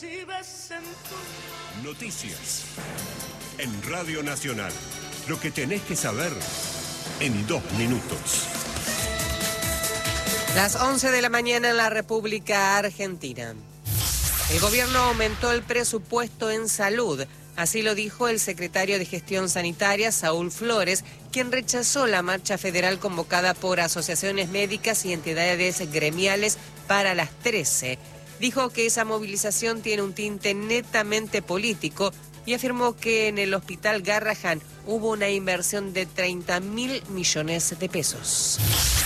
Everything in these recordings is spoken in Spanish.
Noticias en Radio Nacional. Lo que tenés que saber en 2 minutos. Las 11 de la mañana en la República Argentina. El gobierno aumentó el presupuesto en salud. Así lo dijo el secretario de Gestión Sanitaria, Saúl Flores, quien rechazó la marcha federal convocada por asociaciones médicas y entidades gremiales para las 13. Dijo que esa movilización tiene un tinte netamente político y afirmó que en el Hospital Garrahan hubo una inversión de 30.000 millones de pesos.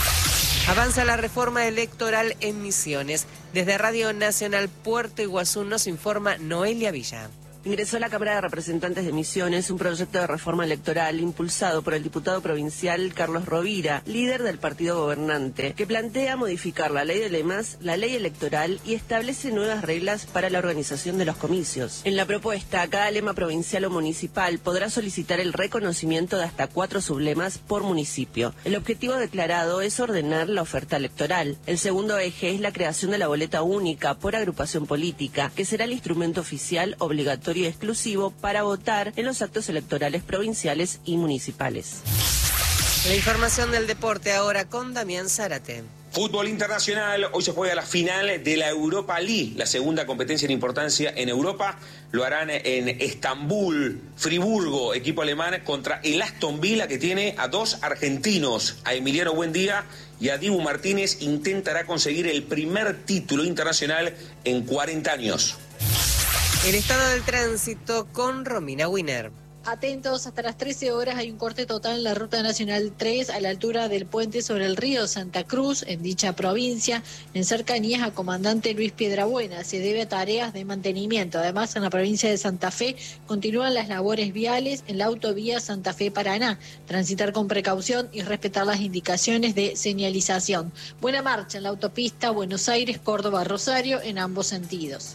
Avanza la reforma electoral en Misiones. Desde Radio Nacional Puerto Iguazú nos informa Noelia Villa. Ingresó a la Cámara de Representantes de Misiones un proyecto de reforma electoral impulsado por el diputado provincial Carlos Rovira, líder del partido gobernante, que plantea modificar la ley de lemas, la ley electoral y establece nuevas reglas para la organización de los comicios. En la propuesta, cada lema provincial o municipal podrá solicitar el reconocimiento de hasta 4 sublemas por municipio. El objetivo declarado es ordenar la oferta electoral. El segundo eje es la creación de la boleta única por agrupación política, que será el instrumento oficial obligatorio y exclusivo para votar en los actos electorales provinciales y municipales. La información del deporte ahora con Damián Zárate. Fútbol internacional, hoy se juega la final de la Europa League, la segunda competencia en importancia en Europa. Lo harán en Estambul, Friburgo, equipo alemán, contra el Aston Villa, que tiene a 2 argentinos, a Emiliano Buendía y a Dibu Martínez. Intentará conseguir el primer título internacional en 40 años. El estado del tránsito con Romina Winer. Atentos, hasta las 13 horas hay un corte total en la Ruta Nacional 3 a la altura del puente sobre el río Santa Cruz, en dicha provincia, en cercanías a Comandante Luis Piedrabuena. Se debe a tareas de mantenimiento. Además, en la provincia de Santa Fe continúan las labores viales en la autovía Santa Fe-Paraná. Transitar con precaución y respetar las indicaciones de señalización. Buena marcha en la autopista Buenos Aires-Córdoba-Rosario en ambos sentidos.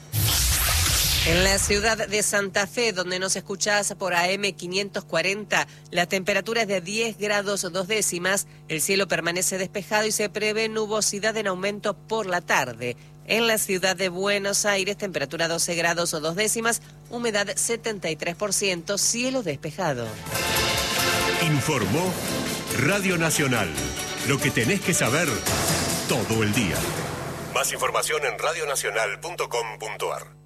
En la ciudad de Santa Fe, donde nos escuchás por AM 540, la temperatura es de 10 grados 2 décimas, el cielo permanece despejado y se prevé nubosidad en aumento por la tarde. En la ciudad de Buenos Aires, temperatura 12 grados 2 décimas, humedad 73%, cielo despejado. Informó Radio Nacional. Lo que tenés que saber todo el día. Más información en radionacional.com.ar.